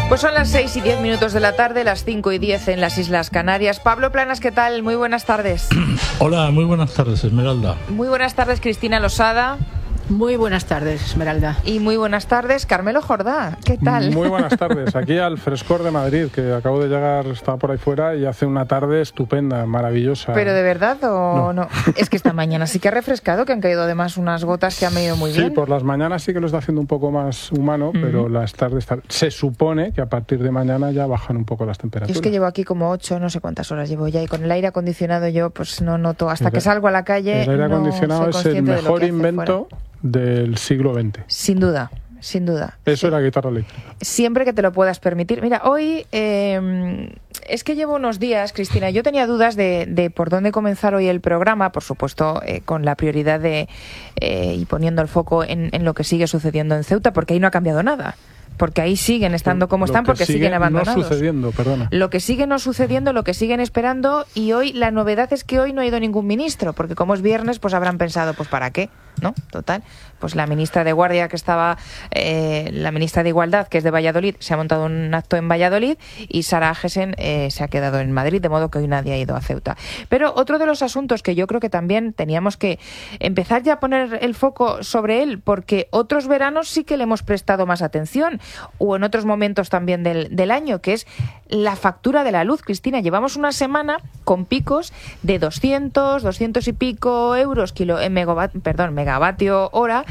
Pues son las 6:10 de la tarde, las 5:10 en las Islas Canarias. Pablo Planas, ¿qué tal? Muy buenas tardes. Hola, muy buenas tardes, Esmeralda. Muy buenas tardes, Cristina Losada. Muy buenas tardes, Esmeralda. Y muy buenas tardes, Carmelo Jordá. ¿Qué tal? Muy buenas tardes. Aquí al frescor de Madrid, que acabo de llegar, estaba por ahí fuera y hace una tarde estupenda, maravillosa. ¿Pero de verdad o no? Es que esta mañana sí que ha refrescado, que han caído además unas gotas que han venido muy bien. Sí, por las mañanas sí que lo está haciendo un poco más humano, pero las tardes se supone que a partir de mañana ya bajan un poco las temperaturas. Yo es que llevo aquí como 8, no sé cuántas horas llevo ya, y con el aire acondicionado yo pues no noto, hasta que salgo a la calle. El aire acondicionado no soy es el mejor invento fuera del siglo XX. Sin duda. Sin duda. Eso es la guitarra eléctrica. Siempre que te lo puedas permitir. Mira, hoy es que llevo unos días, Cristina, yo tenía dudas de por dónde comenzar hoy el programa, por supuesto, con la prioridad y poniendo el foco en lo que sigue sucediendo en Ceuta, porque ahí no ha cambiado nada. Porque ahí siguen estando como están, porque siguen abandonados. No sucediendo, perdona. Lo que sigue no sucediendo, lo que siguen esperando, y hoy la novedad es que hoy no ha ido ningún ministro, porque como es viernes, pues habrán pensado, pues ¿para qué? ¿No? Total. Pues la ministra de Guardia que estaba, la ministra de Igualdad, que es de Valladolid, se ha montado un acto en Valladolid, y Sara Agesen se ha quedado en Madrid, de modo que hoy nadie ha ido a Ceuta. Pero otro de los asuntos que yo creo que también teníamos que empezar ya a poner el foco sobre él, porque otros veranos sí que le hemos prestado más atención, o en otros momentos también del año, que es la factura de la luz. Cristina, llevamos una semana con picos de 200 y pico euros megavatio hora,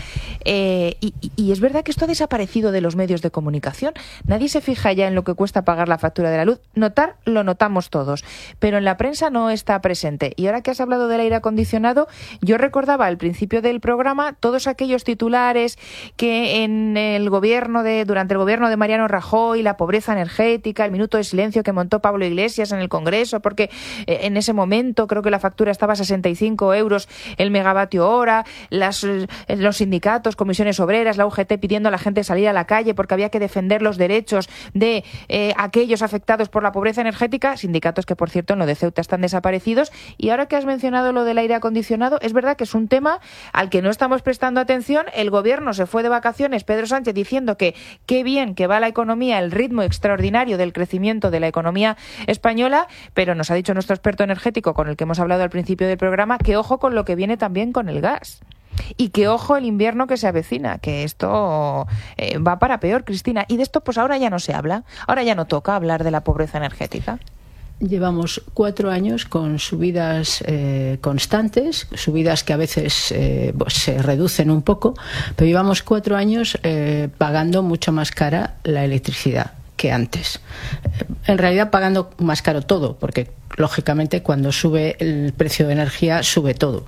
y es verdad que esto ha desaparecido de los medios de comunicación. Nadie se fija ya en lo que cuesta pagar la factura de la luz. Notar, lo notamos todos, pero en la prensa no está presente. Y ahora que has hablado del aire acondicionado, yo recordaba al principio del programa todos aquellos titulares que en el gobierno durante el gobierno de Mariano Rajoy, la pobreza energética, el minuto de silencio que montó Pablo Iglesias en el Congreso, porque en ese momento creo que la factura estaba a 65 euros el megavatio hora, los sindicatos, comisiones obreras, la UGT pidiendo a la gente salir a la calle porque había que defender los derechos de aquellos afectados por la pobreza energética, sindicatos que, por cierto, en lo de Ceuta están desaparecidos. Y ahora que has mencionado lo del aire acondicionado, es verdad que es un tema al que no estamos prestando atención. El gobierno se fue de vacaciones, Pedro Sánchez, diciendo que qué bien que va la economía, el ritmo extraordinario del crecimiento de la economía española, pero nos ha dicho nuestro experto energético, con el que hemos hablado al principio del programa, que ojo con lo que viene también con el gas. Y que ojo el invierno que se avecina, que esto va para peor, Cristina. Y de esto pues ahora ya no se habla, ahora ya no toca hablar de la pobreza energética. Llevamos 4 años con subidas constantes, subidas que a veces pues se reducen un poco, pero llevamos 4 años pagando mucho más cara la electricidad que antes. En realidad pagando más caro todo, porque lógicamente cuando sube el precio de energía sube todo.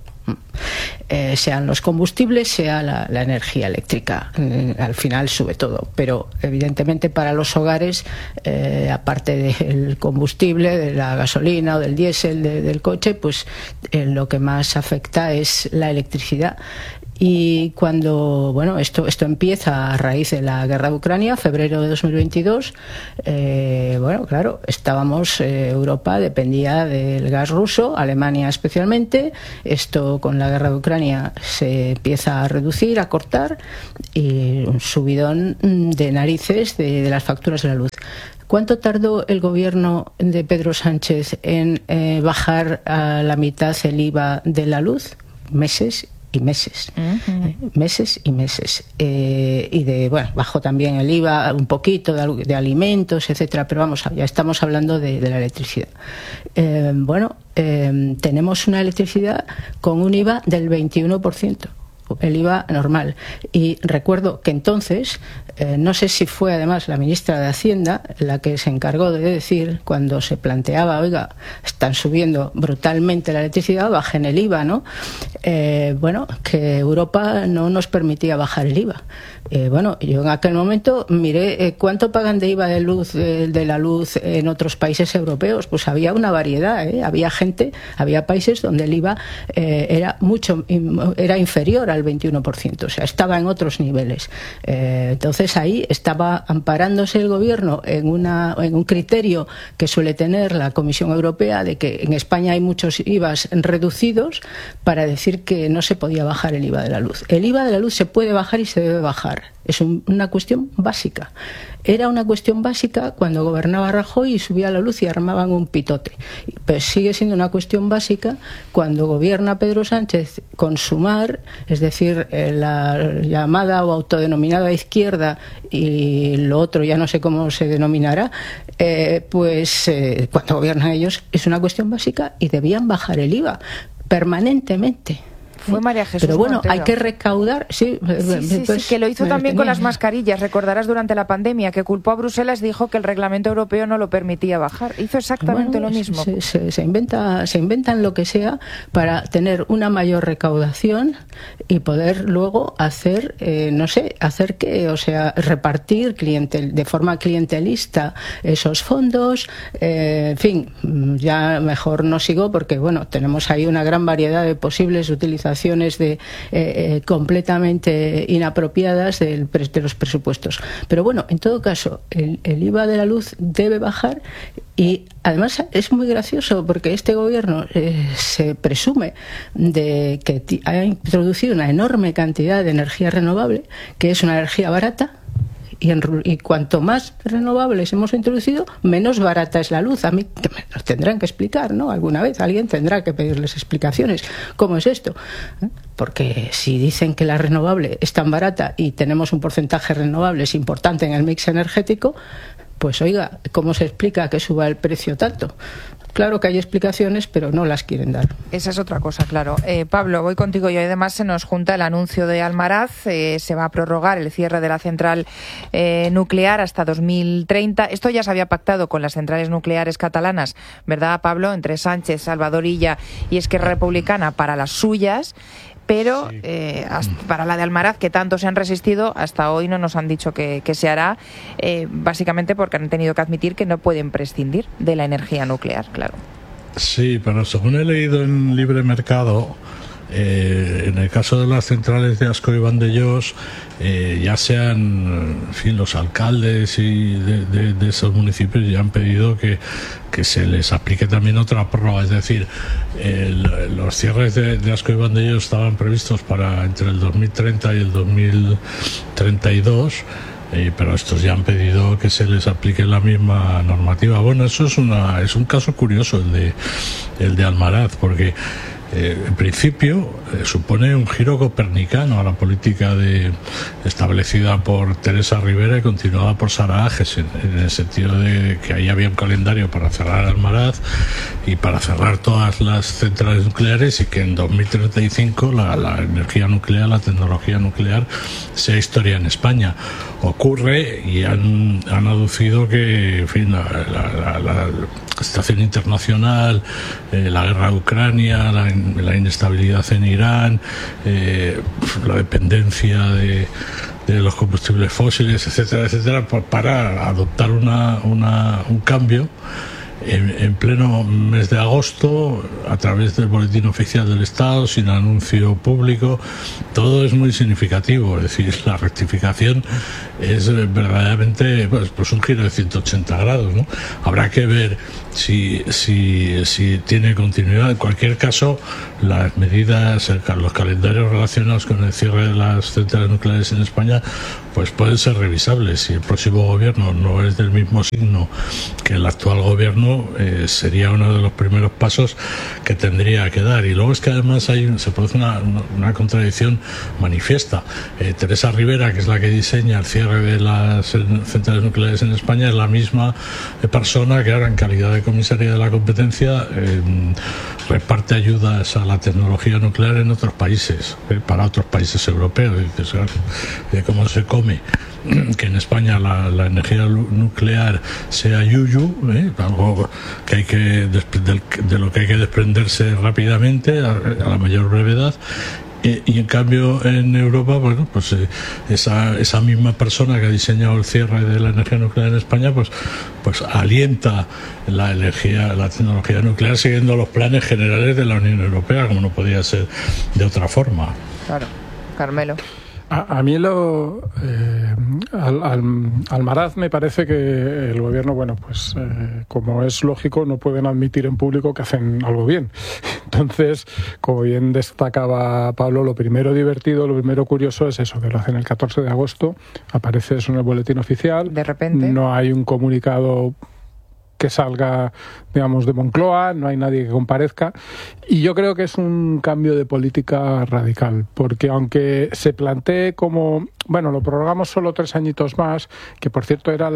Sean los combustibles, sea la energía eléctrica, al final sube todo, pero evidentemente para los hogares, aparte del combustible, de la gasolina o del diésel del coche, pues lo que más afecta es la electricidad. Y cuando esto empieza a raíz de la guerra de Ucrania, febrero de 2022, claro, Europa dependía del gas ruso, Alemania especialmente. Esto con la guerra de Ucrania se empieza a reducir, a cortar, y un subidón de narices de las facturas de la luz. ¿Cuánto tardó el gobierno de Pedro Sánchez en bajar a la mitad el IVA de la luz? Meses y meses, meses y meses, bajó también el IVA un poquito de alimentos, etcétera, pero ya estamos hablando de la electricidad. Tenemos una electricidad con un IVA del 21%. El IVA normal. Y recuerdo que entonces, no sé si fue además la ministra de Hacienda la que se encargó de decir, cuando se planteaba, oiga, están subiendo brutalmente la electricidad, bajen el IVA, ¿no? Que Europa no nos permitía bajar el IVA. Yo en aquel momento miré cuánto pagan de IVA de la luz en otros países europeos. Pues había una variedad, había países donde el IVA era inferior al al 21%, o sea, estaba en otros niveles. Entonces ahí estaba amparándose el gobierno en un criterio que suele tener la Comisión Europea de que en España hay muchos IVAs reducidos, para decir que no se podía bajar el IVA de la luz. El IVA de la luz se puede bajar y se debe bajar. Es una cuestión básica. Era una cuestión básica cuando gobernaba Rajoy y subía la luz y armaban un pitote. Pues sigue siendo una cuestión básica cuando gobierna Pedro Sánchez con Sumar, es decir, la llamada o autodenominada izquierda, y lo otro ya no sé cómo se denominará, cuando gobiernan ellos es una cuestión básica y debían bajar el IVA permanentemente. Fue María Jesús Pero bueno, Montero. Hay que recaudar. Sí, que lo hizo también con las mascarillas. Recordarás durante la pandemia que culpó a Bruselas, dijo que el reglamento europeo no lo permitía bajar. Hizo exactamente lo mismo. Se inventan lo que sea para tener una mayor recaudación y poder luego hacer, repartir de forma clientelista esos fondos. En fin, ya mejor no sigo porque, bueno, tenemos ahí una gran variedad de posibles utilizaciones completamente inapropiadas de los presupuestos. Pero bueno, en todo caso, el IVA de la luz debe bajar, y además es muy gracioso porque este gobierno se presume de que ha introducido una enorme cantidad de energía renovable, que es una energía barata. Y cuanto más renovables hemos introducido, menos barata es la luz. A mí me lo tendrán que explicar, ¿no? Alguna vez alguien tendrá que pedirles explicaciones. ¿Cómo es esto? Porque si dicen que la renovable es tan barata y tenemos un porcentaje de renovables importante en el mix energético, pues oiga, ¿cómo se explica que suba el precio tanto? Claro que hay explicaciones, pero no las quieren dar. Esa es otra cosa, claro. Pablo, voy contigo. Y además se nos junta el anuncio de Almaraz. Se va a prorrogar el cierre de la central nuclear hasta 2030. Esto ya se había pactado con las centrales nucleares catalanas, ¿verdad, Pablo? Entre Sánchez, Salvador Illa y Esquerra Republicana para las suyas. Pero para la de Almaraz, que tanto se han resistido, hasta hoy no nos han dicho que se hará, básicamente porque han tenido que admitir que no pueden prescindir de la energía nuclear, claro. Sí, pero según he leído en Libre Mercado, en el caso de las centrales de Ascó y Vandellós, ya sean, en fin, los alcaldes y de esos municipios ya han pedido que se les aplique también otra prórroga, es decir, los cierres de Ascó y Vandellós estaban previstos para entre el 2030 y el 2032. Pero estos ya han pedido que se les aplique la misma normativa. Bueno, eso es un caso curioso el de Almaraz, porque en principio supone un giro copernicano a la política establecida por Teresa Rivera y continuada por Sara Ages, en el sentido de que ahí había un calendario para cerrar Almaraz y para cerrar todas las centrales nucleares, y que en 2035 la energía nuclear, la tecnología nuclear, sea historia en España. Ocurre, y han aducido que, en fin, la situación internacional, la guerra de Ucrania, la inestabilidad en Irán, la dependencia de los combustibles fósiles, etcétera, etcétera, para adoptar un cambio en pleno mes de agosto, a través del boletín oficial del Estado, sin anuncio público. Todo es muy significativo, es decir, la rectificación es verdaderamente pues un giro de 180 grados, ¿no? Habrá que ver si tiene continuidad. En cualquier caso, las medidas, los calendarios relacionados con el cierre de las centrales nucleares en España, pues pueden ser revisables. Si el próximo gobierno no es del mismo signo que el actual gobierno, sería uno de los primeros pasos que tendría que dar. Y luego es que además se produce una contradicción manifiesta. Teresa Rivera, que es la que diseña el cierre de las centrales nucleares en España, es la misma persona que ahora, en calidad de comisaria de la competencia, reparte ayudas a la tecnología nuclear en otros países, para otros países europeos. Y dices, ¿cómo se come que en España la energía nuclear sea yuyu, algo que hay que de lo que hay que desprenderse rápidamente, a la mayor brevedad? Y en cambio en Europa, bueno, pues esa misma persona que ha diseñado el cierre de la energía nuclear en España, pues alienta la tecnología nuclear, siguiendo los planes generales de la Unión Europea, como no podía ser de otra forma. Claro. Carmelo. A mí Almaraz me parece que el gobierno, bueno, pues como es lógico, no pueden admitir en público que hacen algo bien. Entonces, como bien destacaba Pablo, lo primero divertido, lo primero curioso es eso, que lo hacen el 14 de agosto, aparece eso en el boletín oficial. De repente. No hay un comunicado que salga, digamos, de Moncloa, no hay nadie que comparezca, y yo creo que es un cambio de política radical, porque aunque se plantee como, bueno, lo prorrogamos solo 3 añitos más, que por cierto era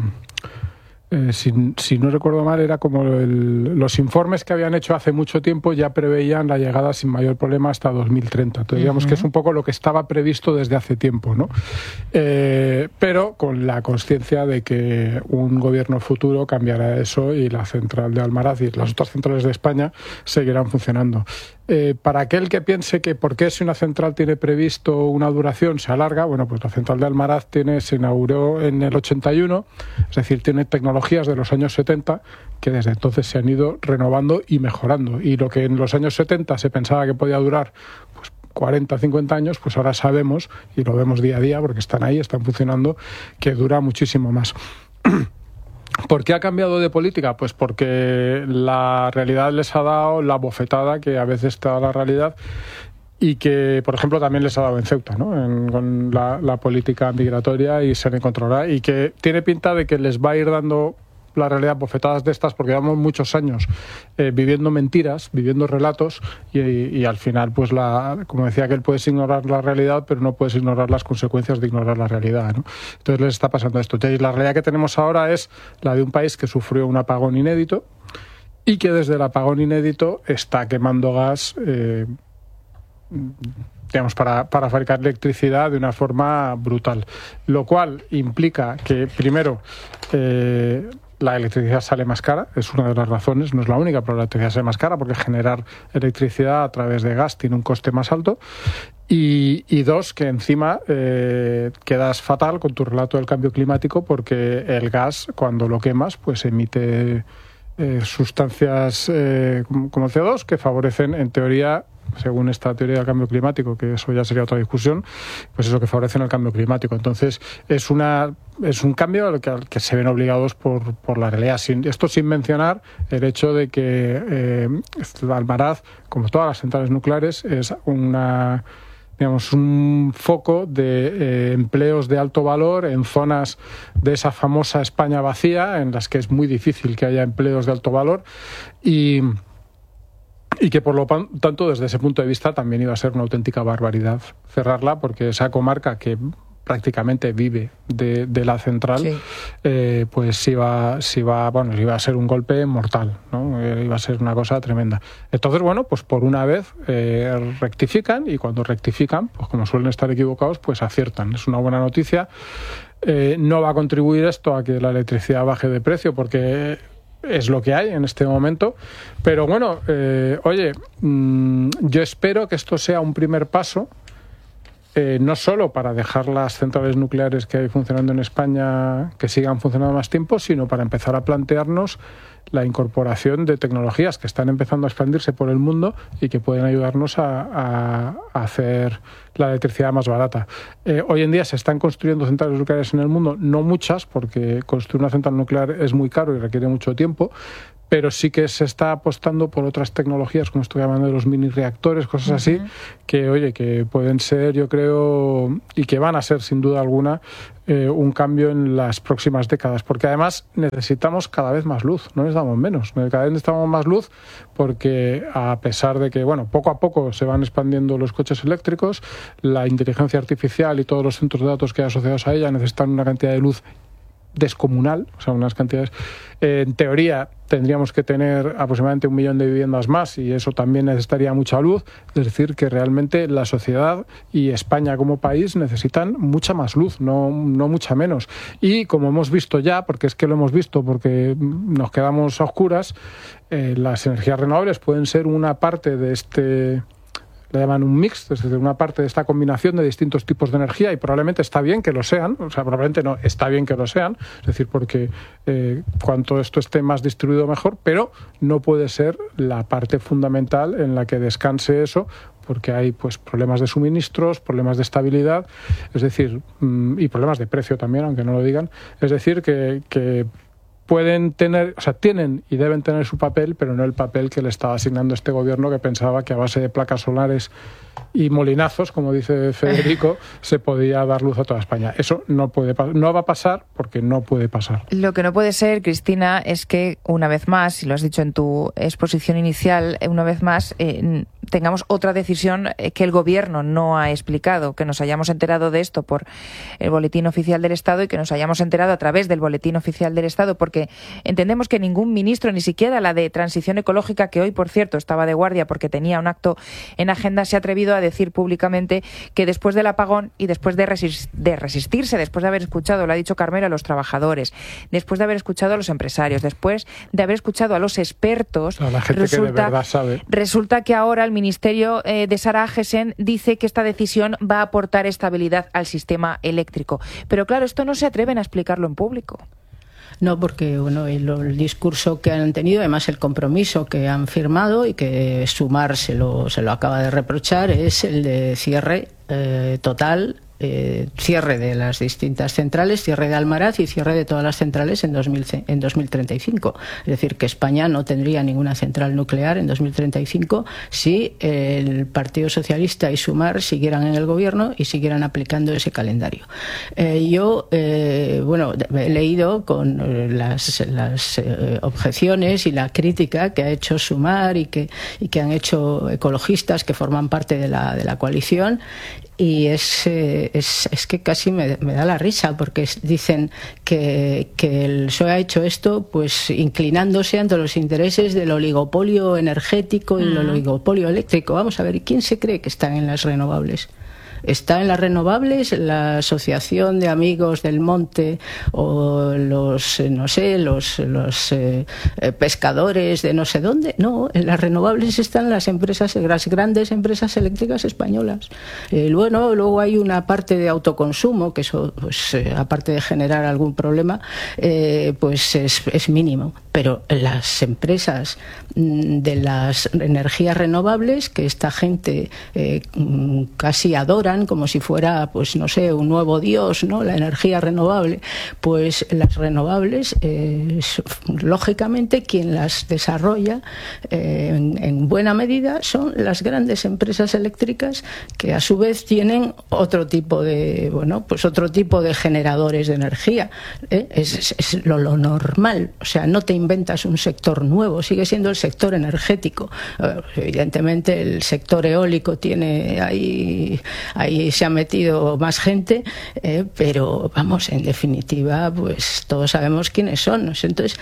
si no recuerdo mal, era como los informes que habían hecho hace mucho tiempo ya preveían la llegada sin mayor problema hasta 2030. Entonces, digamos que es un poco lo que estaba previsto desde hace tiempo, ¿no? Pero con la consciencia de que un gobierno futuro cambiará eso y la central de Almaraz y las otras centrales de España seguirán funcionando. Para aquel que piense que por qué si una central tiene previsto una duración se alarga, bueno, pues la central de Almaraz se inauguró en el 81, es decir, tiene tecnologías de los años 70 que desde entonces se han ido renovando y mejorando. Y lo que en los años 70 se pensaba que podía durar pues 40, 50 años, pues ahora sabemos, y lo vemos día a día porque están ahí, están funcionando, que dura muchísimo más. ¿Por qué ha cambiado de política? Pues porque la realidad les ha dado la bofetada que a veces te da la realidad y que, por ejemplo, también les ha dado en Ceuta, ¿no? Con la política migratoria y se le controlará, y que tiene pinta de que les va a ir dando la realidad bofetadas de estas, porque llevamos muchos años viviendo mentiras, viviendo relatos, y al final, pues como decía aquel, puedes ignorar la realidad, pero no puedes ignorar las consecuencias de ignorar la realidad, ¿no? Entonces les está pasando esto. Y la realidad que tenemos ahora es la de un país que sufrió un apagón inédito y que desde el apagón inédito está quemando gas, digamos, para fabricar electricidad de una forma brutal, lo cual implica que, primero, la electricidad sale más cara, es una de las razones, no es la única, pero la electricidad sale más cara porque generar electricidad a través de gas tiene un coste más alto. Y dos, que encima quedas fatal con tu relato del cambio climático, porque el gas, cuando lo quemas, pues emite sustancias como CO2 que favorecen, en teoría, según esta teoría del cambio climático, que eso ya sería otra discusión, pues eso, que favorecen el cambio climático. Entonces es un cambio al que se ven obligados por la realidad. Esto sin mencionar el hecho de que Almaraz, como todas las centrales nucleares, es un foco de empleos de alto valor en zonas de esa famosa España vacía, en las que es muy difícil que haya empleos de alto valor, y que por lo tanto desde ese punto de vista también iba a ser una auténtica barbaridad cerrarla, porque esa comarca que prácticamente vive de la central, sí, pues iba a ser un golpe mortal, ¿no? Iba a ser una cosa tremenda. Entonces, bueno, pues por una vez rectifican, y cuando rectifican, pues como suelen estar equivocados, pues aciertan. Es una buena noticia. No va a contribuir esto a que la electricidad baje de precio, porque es lo que hay en este momento, pero bueno, yo espero que esto sea un primer paso, no solo para dejar las centrales nucleares que hay funcionando en España que sigan funcionando más tiempo, sino para empezar a plantearnos la incorporación de tecnologías que están empezando a expandirse por el mundo y que pueden ayudarnos a hacer la electricidad más barata. Hoy en día se están construyendo centrales nucleares en el mundo, no muchas, porque construir una central nuclear es muy caro y requiere mucho tiempo, pero sí que se está apostando por otras tecnologías, como estoy llamando de los mini reactores, cosas así, que pueden ser, yo creo, y que van a ser sin duda alguna un cambio en las próximas décadas, porque además necesitamos cada vez más luz, no necesitamos menos, cada vez necesitamos más luz, porque a pesar de que, bueno, poco a poco se van expandiendo los coches eléctricos, la inteligencia artificial y todos los centros de datos que hay asociados a ella necesitan una cantidad de luz descomunal, o sea, unas cantidades. En teoría tendríamos que tener aproximadamente 1 millón de viviendas más, y eso también necesitaría mucha luz. Es decir, que realmente la sociedad y España como país necesitan mucha más luz, no mucha menos. Y como hemos visto ya, porque es que lo hemos visto, porque nos quedamos a oscuras, las energías renovables pueden ser una parte de este, le llaman un mix, es decir, una parte de esta combinación de distintos tipos de energía, y probablemente está bien que lo sean, o sea, probablemente no, está bien que lo sean, es decir, porque cuanto esto esté más distribuido mejor, pero no puede ser la parte fundamental en la que descanse eso, porque hay pues problemas de suministros, problemas de estabilidad, es decir, y problemas de precio también, aunque no lo digan. Es decir, que pueden tener, o sea, tienen y deben tener su papel, pero no el papel que le estaba asignando este gobierno, que pensaba que a base de placas solares y molinazos, como dice Federico, se podía dar luz a toda España. Eso no va a pasar porque no puede pasar. Lo que no puede ser, Cristina, es que una vez más, y lo has dicho en tu exposición inicial, una vez más tengamos otra decisión que el gobierno no ha explicado, que nos hayamos enterado de esto por el Boletín Oficial del Estado y que nos hayamos enterado a través del Boletín Oficial del Estado, porque entendemos que ningún ministro, ni siquiera la de Transición Ecológica, que hoy, por cierto, estaba de guardia porque tenía un acto en agenda, se ha atrevido a decir públicamente que después del apagón y después de resistirse, después de haber escuchado, lo ha dicho Carmelo, a los trabajadores, después de haber escuchado a los empresarios, después de haber escuchado a los expertos, a la gente que de verdad sabe. Resulta que ahora el Ministerio de Sara Agesen dice que esta decisión va a aportar estabilidad al sistema eléctrico. Pero claro, esto no se atreven a explicarlo en público. No, porque bueno, el discurso que han tenido, además el compromiso que han firmado y que Sumar se lo acaba de reprochar, es el de cierre total, cierre de las distintas centrales, cierre de Almaraz y cierre de todas las centrales en 2035. Es decir, que España no tendría ninguna central nuclear en 2035 si el Partido Socialista y Sumar siguieran en el gobierno y siguieran aplicando ese calendario. Yo he leído con las objeciones y la crítica que ha hecho Sumar y que han hecho ecologistas que forman parte de la coalición. Y es que casi me da la risa, porque dicen que el PSOE ha hecho esto pues inclinándose ante los intereses del oligopolio energético y el oligopolio eléctrico. Vamos a ver, ¿quién se cree que están en las renovables? ¿Está en las renovables la Asociación de Amigos del Monte o los pescadores de no sé dónde? No, en las renovables están las grandes empresas eléctricas españolas. Luego hay una parte de autoconsumo, que eso, pues, aparte de generar algún problema, pues es mínimo. Pero las empresas de las energías renovables, que esta gente casi adora, como si fuera, pues no sé, un nuevo dios, ¿no? La energía renovable, pues las renovables, lógicamente, quien las desarrolla en buena medida son las grandes empresas eléctricas, que a su vez tienen otro tipo de generadores de energía. Es lo normal, o sea, no te inventas un sector nuevo, sigue siendo el sector energético. Evidentemente el sector eólico tiene ahí se ha metido más gente, pero vamos, en definitiva, pues todos sabemos quiénes son. Entonces,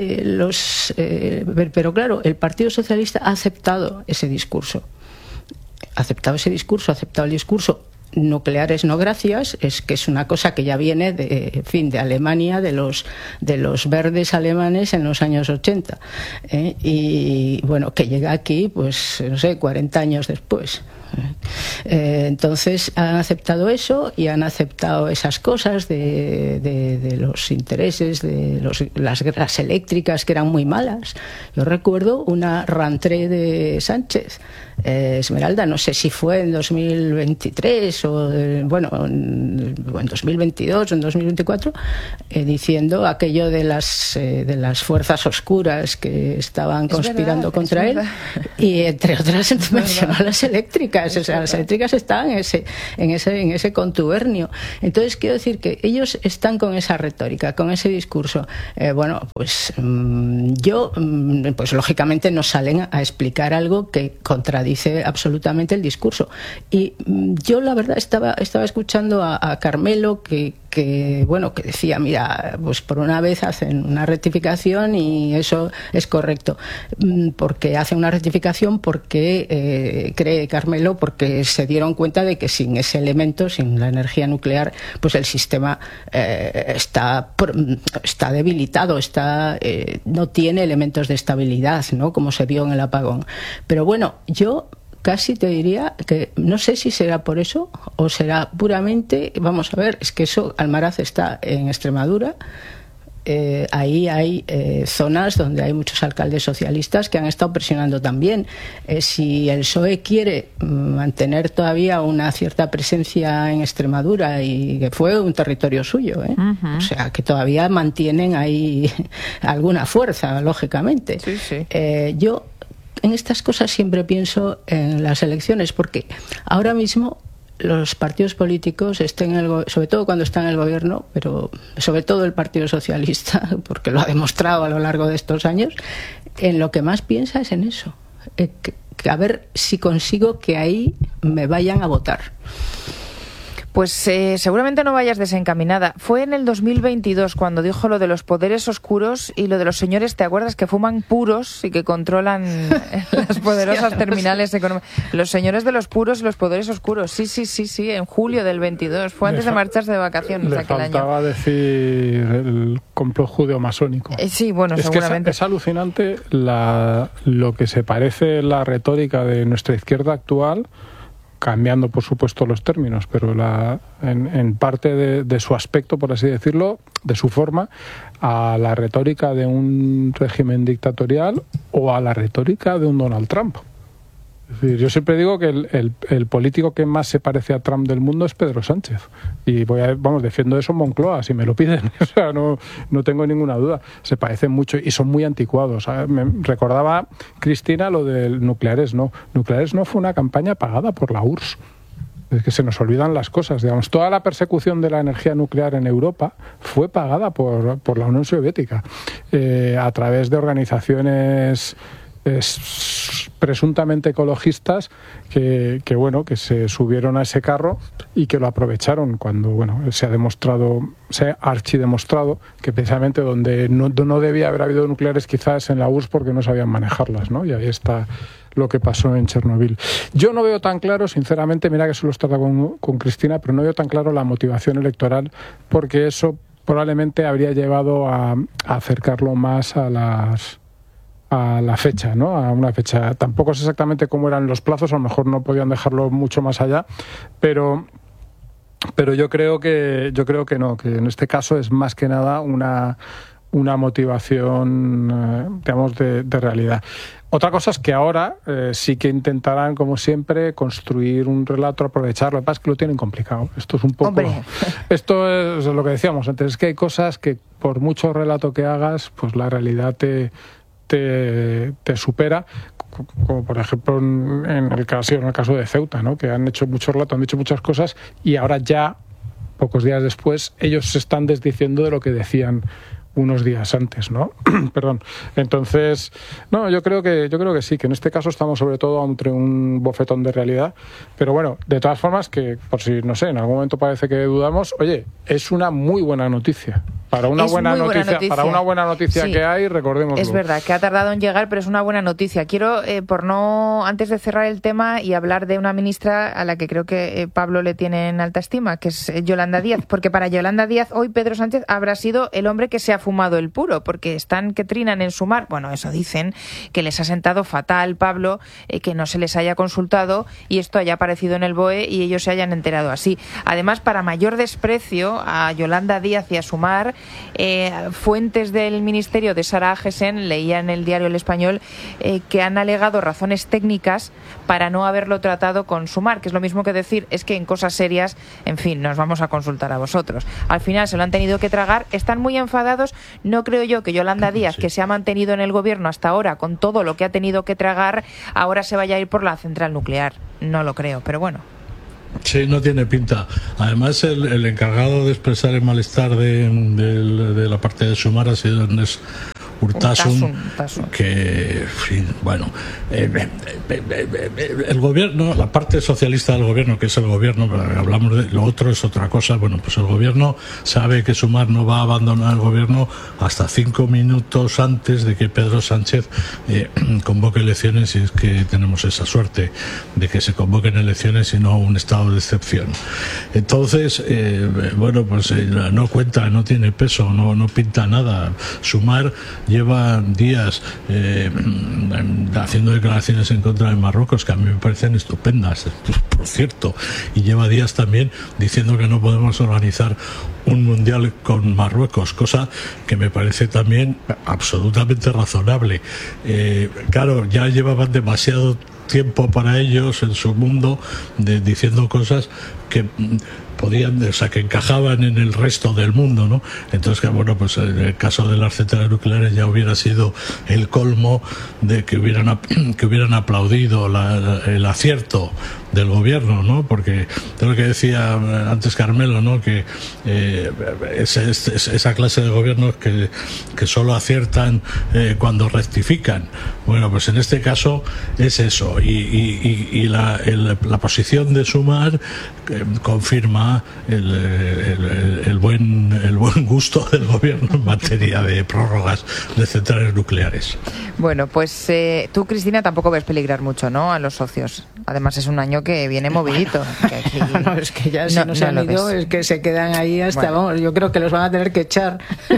pero claro, el Partido Socialista ha aceptado ese discurso. Ha aceptado el discurso. Nucleares no gracias, es una cosa que ya viene de Alemania, de los verdes alemanes en los años 80, y bueno, que llega aquí, pues no sé, 40 años después. Entonces han aceptado eso y han aceptado esas cosas de los intereses de las eléctricas, que eran muy malas. Yo recuerdo una rentrée de Sánchez, Esmeralda, no sé si fue en 2023 o en 2022 o en 2024, diciendo aquello de las fuerzas oscuras que estaban conspirando contra él, y entre otras mencionó a las eléctricas. O sea, las eléctricas están en ese contubernio. Entonces quiero decir que ellos están con esa retórica, con ese discurso. Pues lógicamente no salen a explicar algo que contradice absolutamente el discurso. Y yo la verdad estaba escuchando a Carmelo que decía, mira, pues por una vez hacen una rectificación y eso es correcto. Porque hace una rectificación cree Carmelo, porque se dieron cuenta de que sin ese elemento, sin la energía nuclear, pues el sistema está debilitado, no tiene elementos de estabilidad, ¿no? Como se vio en el apagón. Pero bueno, yo casi te diría que no sé si será por eso o será puramente, vamos a ver, es que Almaraz está en Extremadura, ahí hay zonas donde hay muchos alcaldes socialistas que han estado presionando también. Si el PSOE quiere mantener todavía una cierta presencia en Extremadura, y que fue un territorio suyo, o sea, que todavía mantienen ahí alguna fuerza, lógicamente. Sí, sí. Yo en estas cosas siempre pienso en las elecciones, porque ahora mismo los partidos políticos, sobre todo cuando están en el gobierno, pero sobre todo el Partido Socialista, porque lo ha demostrado a lo largo de estos años, en lo que más piensa es en eso, a ver si consigo que ahí me vayan a votar. Pues seguramente no vayas desencaminada. Fue en el 2022 cuando dijo lo de los poderes oscuros y lo de los señores, ¿te acuerdas? Que fuman puros y que controlan las poderosas terminales económicas. Los señores de los puros y los poderes oscuros. Sí, en julio del 22. Fue antes de marcharse de vacaciones aquel año. Le faltaba decir el complot judeo-masónico. Sí, bueno, es seguramente. Que es alucinante lo que se parece la retórica de nuestra izquierda actual, cambiando por supuesto los términos, pero en parte de su aspecto, por así decirlo, de su forma, a la retórica de un régimen dictatorial o a la retórica de un Donald Trump. Es decir, yo siempre digo que el político que más se parece a Trump del mundo es Pedro Sánchez. Y defiendo eso en Moncloa, si me lo piden. O sea, no tengo ninguna duda. Se parecen mucho y son muy anticuados. Me recordaba Cristina lo del Nucleares No. Nucleares No fue una campaña pagada por la URSS. Es que se nos olvidan las cosas. Digamos, toda la persecución de la energía nuclear en Europa fue pagada por la Unión Soviética a través de organizaciones presuntamente ecologistas que se subieron a ese carro y que lo aprovecharon cuando se ha archidemostrado que precisamente donde no debía haber habido nucleares quizás en la URSS porque no sabían manejarlas, ¿no? Y ahí está lo que pasó en Chernobyl. Yo no veo tan claro, sinceramente, mira que solo estaba con Cristina, pero no veo tan claro la motivación electoral, porque eso probablemente habría llevado a acercarlo más a la fecha, ¿no? A una fecha. Tampoco sé exactamente cómo eran los plazos, a lo mejor no podían dejarlo mucho más allá, pero yo creo que no, que en este caso es más que nada una motivación, digamos, de realidad. Otra cosa es que ahora sí que intentarán, como siempre, construir un relato, aprovecharlo. Lo que pasa es que lo tienen complicado. Esto es un poco... Hombre. Esto es lo que decíamos antes, es que hay cosas que por mucho relato que hagas, pues la realidad te supera, como por ejemplo en el caso de Ceuta, ¿no? Que han hecho mucho relato, han dicho muchas cosas y ahora ya, pocos días después, ellos se están desdiciendo de lo que decían unos días antes, ¿no? Perdón. Entonces, no, yo creo que sí, que en este caso estamos sobre todo ante un bofetón de realidad, pero bueno, de todas formas, que por si, no sé, en algún momento parece que dudamos, oye, es una muy buena noticia. Para una buena noticia sí, que hay, recordémoslo. Es verdad que ha tardado en llegar, pero es una buena noticia. Quiero, antes de cerrar el tema y hablar de una ministra a la que creo que Pablo le tiene en alta estima, que es Yolanda Díaz, porque para Yolanda Díaz hoy Pedro Sánchez habrá sido el hombre que se ha fumado el puro, porque están que trinan en Sumar, bueno, eso dicen, que les ha sentado fatal, Pablo, que no se les haya consultado y esto haya aparecido en el BOE y ellos se hayan enterado así. Además, para mayor desprecio a Yolanda Díaz y a Sumar, fuentes del Ministerio de Sara Agesen leía en el diario El Español que han alegado razones técnicas para no haberlo tratado con Sumar, que es lo mismo que decir, es que en cosas serias, en fin, nos vamos a consultar a vosotros. Al final se lo han tenido que tragar, están muy enfadados. No creo yo que Yolanda Díaz, que se ha mantenido en el gobierno hasta ahora con todo lo que ha tenido que tragar, ahora se vaya a ir por la central nuclear. No lo creo, pero bueno. Sí, no tiene pinta. Además, el encargado de expresar el malestar de la parte de Sumar ha sido Ernest Urtasun, que, en fin, bueno, el gobierno, la parte socialista del gobierno, que es el gobierno, hablamos de lo otro, es otra cosa. Bueno, pues el gobierno sabe que Sumar no va a abandonar el gobierno hasta 5 minutos antes de que Pedro Sánchez convoque elecciones, y es que tenemos esa suerte de que se convoquen elecciones y no un estado de excepción. Entonces, bueno, pues no cuenta, no tiene peso, no pinta nada. Sumar lleva días haciendo declaraciones en contra de Marruecos, que a mí me parecen estupendas, por cierto, y lleva días también diciendo que no podemos organizar un mundial con Marruecos, cosa que me parece también absolutamente razonable. Claro, ya llevaban demasiado tiempo para ellos en su mundo diciendo cosas que podían, o sea, que encajaban en el resto del mundo, ¿no? Entonces, que bueno, pues en el caso de las centrales nucleares ya hubiera sido el colmo de que hubieran aplaudido el acierto del gobierno, ¿no? Porque de lo que decía antes Carmelo, ¿no? Que esa clase de gobiernos que solo aciertan cuando rectifican. Bueno, pues en este caso es eso, y la posición de Sumar confirma el buen gusto del gobierno en materia de prórrogas de centrales nucleares. Bueno, pues tú, Cristina, tampoco ves peligrar mucho, ¿no?, a los socios. Además es un año que viene movidito. Que aquí... No, es que ya si no se han ido, es que se quedan ahí hasta, bueno, vamos, yo creo que los van a tener que echar.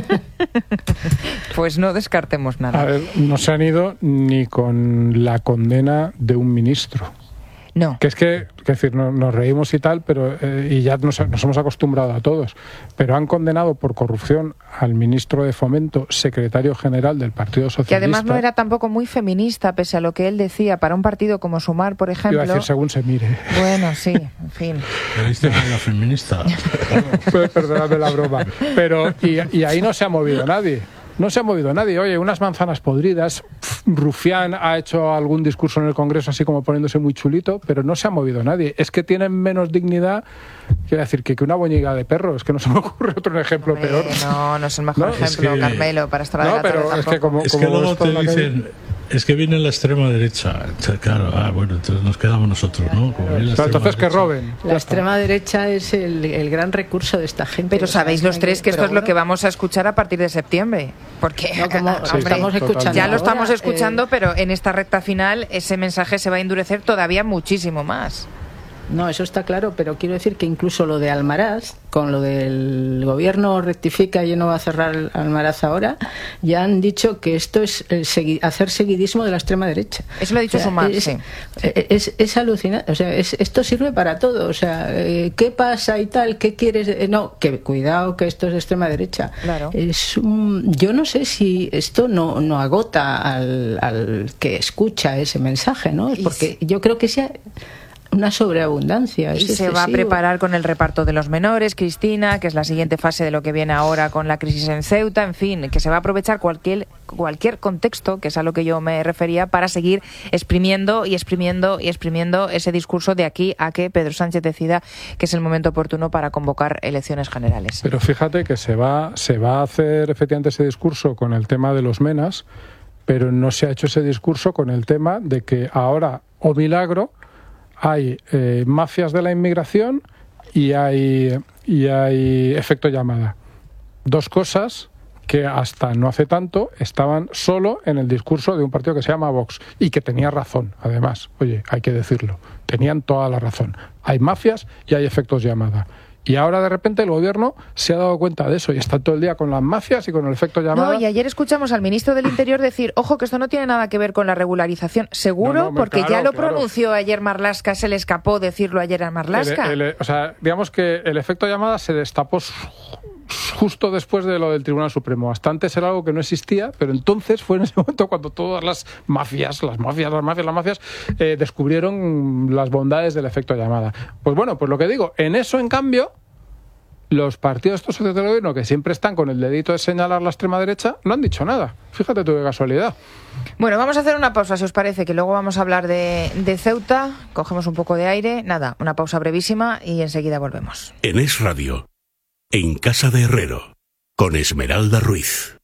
Pues no descartemos nada. A ver, no se han ido ni con la condena de un ministro. No. Que es decir, nos reímos y tal, pero y ya nos hemos acostumbrado a todos. Pero han condenado por corrupción al ministro de Fomento, secretario general del Partido Socialista. Que además no era tampoco muy feminista, pese a lo que él decía, para un partido como Sumar, por ejemplo. Iba a decir según se mire. Bueno, sí, en fin. ¿Viste la feminista? Perdóname la broma. Pero, y ahí no se ha movido nadie. No se ha movido nadie. Oye, unas manzanas podridas. Rufián ha hecho algún discurso en el Congreso así como poniéndose muy chulito, pero no se ha movido nadie. Es que tienen menos dignidad, quiero decir, que una boñiga de perro. Es que no se me ocurre otro ejemplo peor. No es el mejor ejemplo, es que... Carmelo, para estar no, pero es que como luego te dicen... Es que viene la extrema derecha. Claro, bueno, entonces nos quedamos nosotros, ¿no? Entonces que roben. La extrema derecha es el gran recurso de esta gente. Pero sabéis los tres que esto es lo que vamos a escuchar a partir de septiembre. Porque estamos escuchando ya lo estamos escuchando, pero en esta recta final ese mensaje se va a endurecer todavía muchísimo más. No, eso está claro, pero quiero decir que incluso lo de Almaraz, con lo del gobierno rectifica y no va a cerrar Almaraz ahora, ya han dicho que esto es hacer seguidismo de la extrema derecha. Eso lo ha dicho Sumar, sí. Es alucinante, o sea, esto sirve para todo, o sea, ¿qué pasa y tal? ¿Qué quieres? No, que cuidado, que esto es de extrema derecha. Claro. Yo no sé si esto no agota al que escucha ese mensaje, ¿no? Porque yo creo que sea una sobreabundancia. Y se va a preparar con el reparto de los menores, Cristina, que es la siguiente fase de lo que viene ahora con la crisis en Ceuta, en fin, que se va a aprovechar cualquier contexto, que es a lo que yo me refería, para seguir exprimiendo ese discurso de aquí a que Pedro Sánchez decida que es el momento oportuno para convocar elecciones generales. Pero fíjate que se va a hacer efectivamente ese discurso con el tema de los menas, pero no se ha hecho ese discurso con el tema de que ahora, oh milagro, hay mafias de la inmigración y hay efecto llamada. Dos cosas que hasta no hace tanto estaban solo en el discurso de un partido que se llama Vox y que tenía razón, además. Oye, hay que decirlo. Tenían toda la razón. Hay mafias y hay efectos llamada. Y ahora de repente el gobierno se ha dado cuenta de eso y está todo el día con las mafias y con el efecto llamada. No, y ayer escuchamos al ministro del Interior decir, ojo, que esto no tiene nada que ver con la regularización. ¿Seguro? Porque claro, ya lo pronunció ayer Marlaska, se le escapó decirlo ayer a Marlaska. O sea, digamos que el efecto llamada se destapó justo después de lo del Tribunal Supremo. Hasta antes era algo que no existía, pero entonces fue en ese momento cuando todas las mafias descubrieron las bondades del efecto llamada. Pues bueno, pues lo que digo, en eso en cambio los partidos estos socios del gobierno que siempre están con el dedito de señalar la extrema derecha no han dicho nada. Fíjate tú qué casualidad. Bueno, vamos a hacer una pausa, si os parece, que luego vamos a hablar de Ceuta. Cogemos un poco de aire. Nada, una pausa brevísima y enseguida volvemos. En Es Radio, en Casa de Herrero, con Esmeralda Ruiz.